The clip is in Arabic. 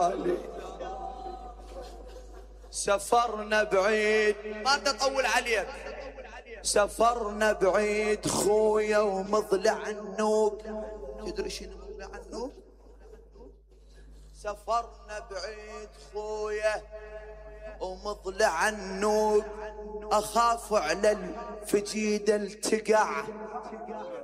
سفرنا بعيد، ما بدي اطول عليك. سفرنا بعيد خويا ومضلع عنوق. تدري شنو مضلع عنوق؟ سفرنا بعيد خويا ومضلع عنوق، اخاف على الفجيدة التقع